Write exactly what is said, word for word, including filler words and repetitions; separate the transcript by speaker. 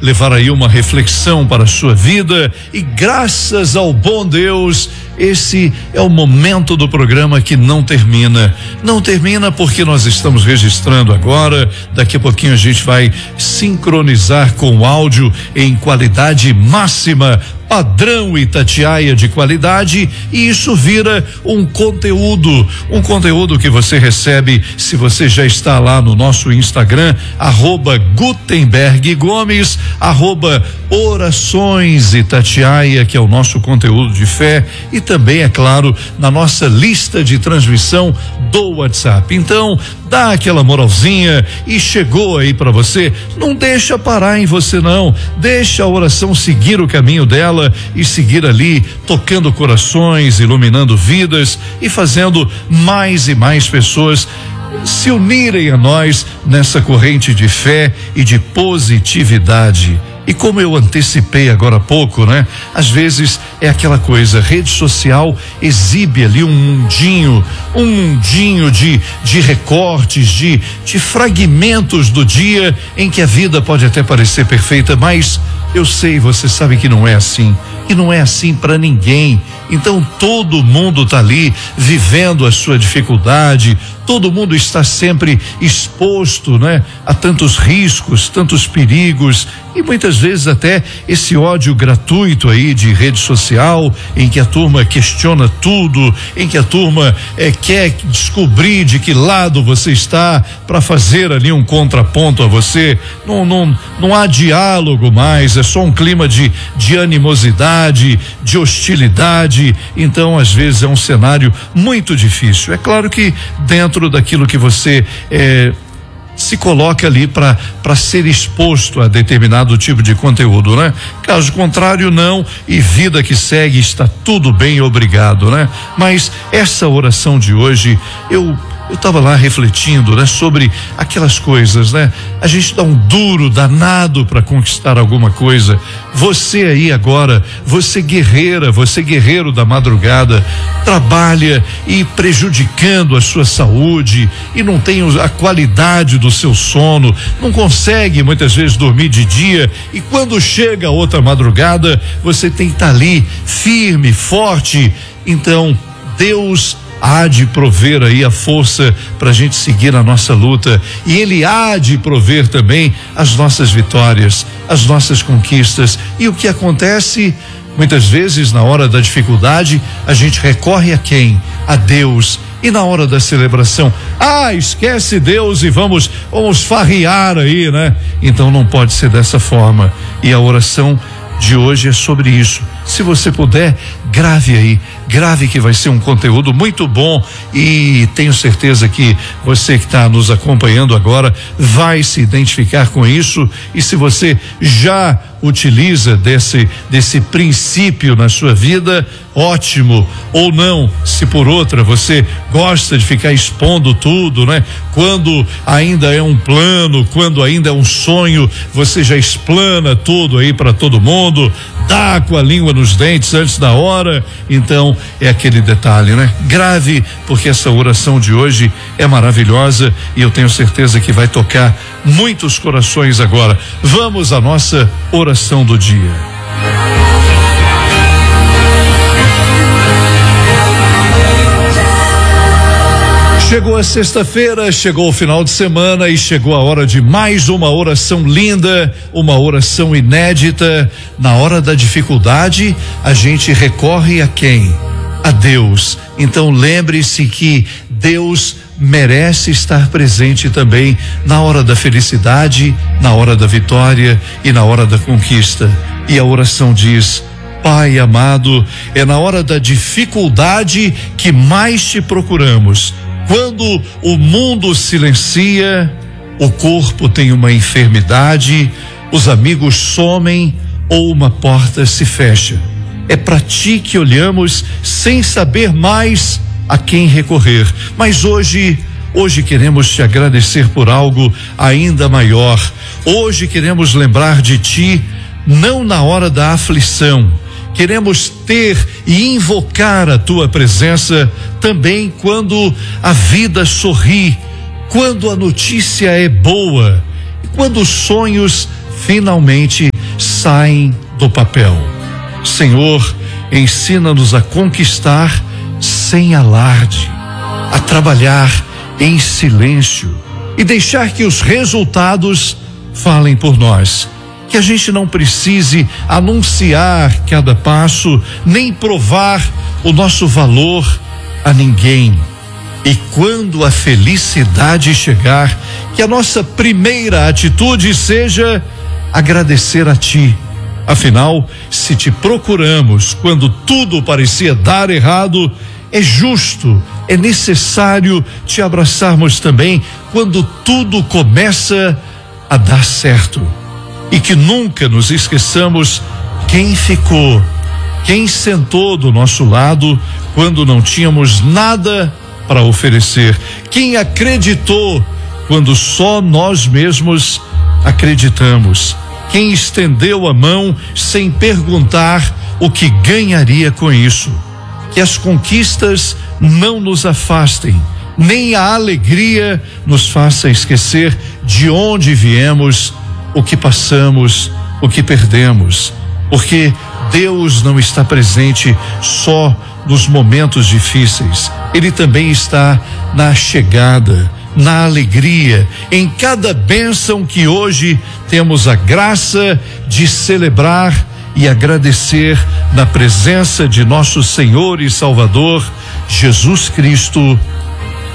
Speaker 1: levar aí uma reflexão para a sua vida e graças ao bom Deus, esse é o momento do programa que não termina. Não termina porque nós estamos registrando agora, daqui a pouquinho a gente vai sincronizar com o áudio em qualidade máxima, padrão Itatiaia de qualidade, e isso vira um conteúdo, um conteúdo que você recebe se você já está lá no nosso Instagram, arroba Gutenberg Gomes, arroba Orações Itatiaia, que é o nosso conteúdo de fé, e também, é claro, na nossa lista de transmissão do WhatsApp. Então, dá aquela moralzinha e chegou aí para você, não deixa parar em você não, deixa a oração seguir o caminho dela e seguir ali, tocando corações, iluminando vidas e fazendo mais e mais pessoas se unirem a nós nessa corrente de fé e de positividade. E como eu antecipei agora há pouco, né? Às vezes é aquela coisa, rede social exibe ali um mundinho, um mundinho de, de recortes, de, de fragmentos do dia em que a vida pode até parecer perfeita, mas eu sei, você sabe que não é assim, e não é assim para ninguém. Então todo mundo tá ali vivendo a sua dificuldade, todo mundo está sempre exposto, né, a tantos riscos, tantos perigos e muitas vezes até esse ódio gratuito aí de rede social, em que a turma questiona tudo, em que a turma eh, quer descobrir de que lado você está para fazer ali um contraponto a você. Não, não, não há diálogo mais, é só um clima de, de animosidade, de hostilidade. Então, às vezes é um cenário muito difícil. É claro que dentro daquilo que você eh, se coloca ali para para ser exposto a determinado tipo de conteúdo, né? Caso contrário, não, e vida que segue, está tudo bem, obrigado, né? Mas essa oração de hoje, eu eu estava lá refletindo, né, sobre aquelas coisas, né? A gente dá um duro danado para conquistar alguma coisa. Você aí agora, você guerreira, você guerreiro da madrugada, trabalha e prejudicando a sua saúde e não tem a qualidade do seu sono, não consegue muitas vezes dormir de dia e quando chega a outra madrugada, você tem que estar ali firme, forte. Então, Deus há de prover aí a força para a gente seguir a nossa luta e Ele há de prover também as nossas vitórias, as nossas conquistas. E o que acontece muitas vezes na hora da dificuldade, a gente recorre a quem? A Deus. E na hora da celebração, ah, esquece Deus e vamos, vamos farrear aí, né? Então não pode ser dessa forma. E a oração de hoje é sobre isso. Se você puder, grave aí, grave que vai ser um conteúdo muito bom e tenho certeza que você que está nos acompanhando agora vai se identificar com isso. E se você já utiliza desse desse princípio na sua vida, ótimo, ou não, se por outra você gosta de ficar expondo tudo, né? Quando ainda é um plano, quando ainda é um sonho, você já explana tudo aí para todo mundo, dá com a língua nos dentes antes da hora. Então é aquele detalhe, né? Grave, porque essa oração de hoje é maravilhosa e eu tenho certeza que vai tocar muitos corações agora. Vamos à nossa oração do dia. Chegou a sexta-feira, chegou o final de semana e chegou a hora de mais uma oração linda, uma oração inédita. Na hora da dificuldade, a gente recorre a quem? A Deus. Então lembre-se que Deus merece estar presente também na hora da felicidade, na hora da vitória e na hora da conquista. E a oração diz: Pai amado, é na hora da dificuldade que mais te procuramos. Quando o mundo silencia, o corpo tem uma enfermidade, os amigos somem ou uma porta se fecha. É para ti que olhamos sem saber mais a quem recorrer. Mas hoje, hoje queremos te agradecer por algo ainda maior. Hoje queremos lembrar de ti, não na hora da aflição. Queremos ter e invocar a tua presença também quando a vida sorri, quando a notícia é boa, quando os sonhos finalmente saem do papel. Senhor, ensina-nos a conquistar sem alarde, a trabalhar em silêncio e deixar que os resultados falem por nós. Que a gente não precise anunciar cada passo, nem provar o nosso valor a ninguém. E quando a felicidade chegar, que a nossa primeira atitude seja agradecer a Ti. Afinal, se Te procuramos quando tudo parecia dar errado, é justo, é necessário Te abraçarmos também quando tudo começa a dar certo. E que nunca nos esqueçamos quem ficou, quem sentou do nosso lado quando não tínhamos nada para oferecer, quem acreditou quando só nós mesmos acreditamos, quem estendeu a mão sem perguntar o que ganharia com isso. Que as conquistas não nos afastem, nem a alegria nos faça esquecer de onde viemos, o que passamos, o que perdemos, porque Deus não está presente só nos momentos difíceis, Ele também está na chegada, na alegria, em cada bênção que hoje temos a graça de celebrar e agradecer na presença de nosso Senhor e Salvador, Jesus Cristo.